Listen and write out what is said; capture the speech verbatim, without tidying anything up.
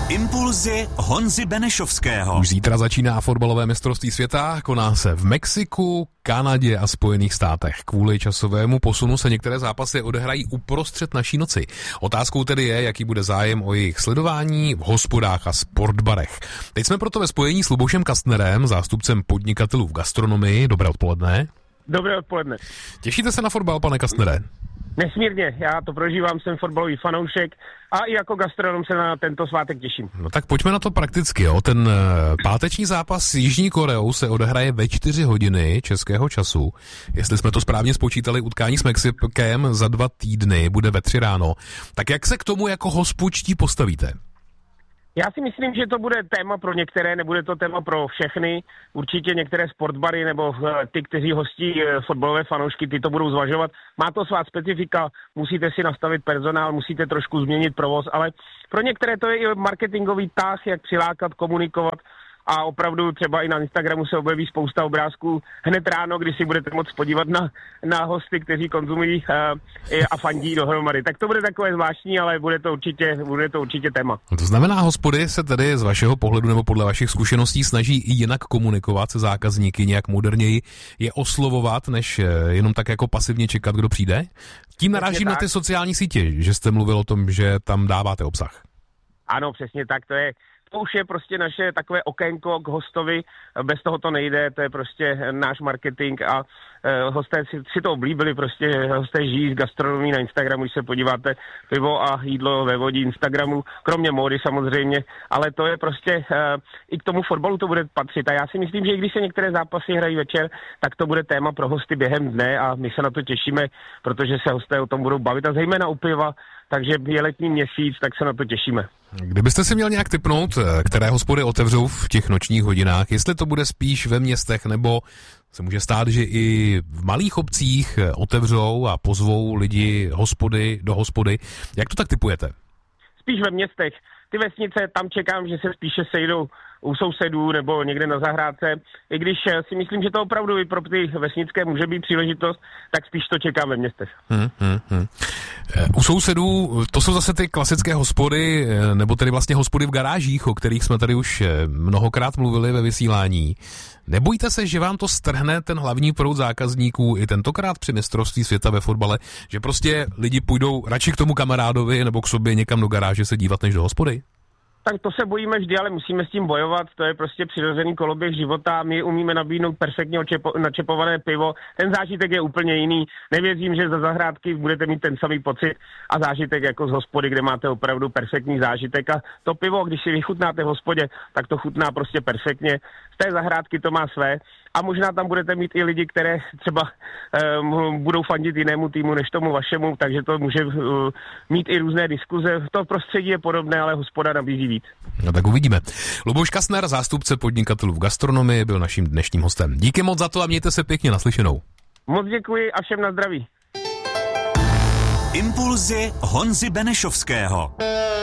Impulzy Honzy Benešovského. Už zítra začíná fotbalové mistrovství světa, koná se v Mexiku, Kanadě a Spojených státech. Kvůli časovému posunu se některé zápasy odehrají uprostřed naší noci. Otázkou tedy je, jaký bude zájem o jejich sledování v hospodách a sportbarech. Teď jsme proto ve spojení s Lubošem Kastnerem, zástupcem podnikatelů v gastronomii. Dobré odpoledne. Dobré odpoledne. Těšíte se na fotbal, pane Kastnere? Nesmírně, já to prožívám, jsem fotbalový fanoušek a i jako gastronom se na tento svátek těším. No tak pojďme na to prakticky, jo. Ten páteční zápas s Jižní Koreou se odehraje ve čtyři hodiny českého času. Jestli jsme to správně spočítali, utkání s Mexikem za dva týdny bude ve tři ráno. Tak jak se k tomu jako hospučtí postavíte? Já si myslím, že to bude téma pro některé, nebude to téma pro všechny. Určitě některé sportbary nebo ty, kteří hostí fotbalové fanoušky, ty to budou zvažovat. Má to svá specifika, musíte si nastavit personál, musíte trošku změnit provoz, ale pro některé to je i marketingový tah, jak přilákat, komunikovat. A opravdu třeba i na Instagramu se objeví spousta obrázků hned ráno, kdy si budete moct podívat na, na hosty, kteří konzumují uh, a fandí dohromady. Tak to bude takové zvláštní, ale bude to určitě, bude to určitě téma. To znamená, hospody se tedy z vašeho pohledu nebo podle vašich zkušeností snaží i jinak komunikovat se zákazníky, nějak moderněji je oslovovat, než jenom tak jako pasivně čekat, kdo přijde? Tím narážím na ty sociální sítě, že jste mluvil o tom, že tam dáváte obsah. Ano, přesně tak, to je To už je prostě naše takové okénko k hostovi, bez toho to nejde, to je prostě náš marketing a e, hosté si, si to oblíbili, prostě hosté žijí z gastronomii na Instagramu, když se podíváte, pivo a jídlo ve vodí Instagramu, kromě módy samozřejmě, ale to je prostě, e, i k tomu fotbalu to bude patřit a já si myslím, že i když se některé zápasy hrají večer, tak to bude téma pro hosty během dne a my se na to těšíme, protože se hosté o tom budou bavit a zejména u piva, takže je letní měsíc, tak se na to těšíme. Kdybyste si měl nějak tipnout, které hospody otevřou v těch nočních hodinách, jestli to bude spíš ve městech, nebo se může stát, že i v malých obcích otevřou a pozvou lidi hospody do hospody. Jak to tak tipujete? Spíš ve městech. Ty vesnice, tam čekám, že se spíše sejdou u sousedů nebo někde na zahrádce. I když si myslím, že to opravdu i pro ty vesnické může být příležitost, tak spíš to čekám ve městech. Hmm, hmm, hmm. U sousedů, to jsou zase ty klasické hospody, nebo tedy vlastně hospody v garážích, o kterých jsme tady už mnohokrát mluvili ve vysílání. Nebojte se, že vám to strhne ten hlavní proud zákazníků i tentokrát při mistrovství světa ve fotbale, že prostě lidi půjdou radši k tomu kamarádovi nebo k sobě někam do garáže se dívat než do hospody? Tak to se bojíme vždy, ale musíme s tím bojovat, to je prostě přirozený koloběh života, my umíme nabídnout perfektně očepo, načepované pivo, ten zážitek je úplně jiný, nevěřím, že za zahrádky budete mít ten samý pocit a zážitek jako z hospody, kde máte opravdu perfektní zážitek a to pivo, když si vychutnáte v hospodě, tak to chutná prostě perfektně, z té zahrádky to má své a možná tam budete mít i lidi, které třeba um, budou fandit jinému týmu než tomu vašemu, takže to může uh, mít i různé diskuze, to prostředí je podobné, ale hospoda nabízí víc. No tak uvidíme. Luboš Kastner, zástupce podnikatelů v gastronomii, byl naším dnešním hostem. Díky moc za to a mějte se pěkně, naslyšenou. Moc děkuji a všem na zdraví. Impulzy Honzy Benešovského.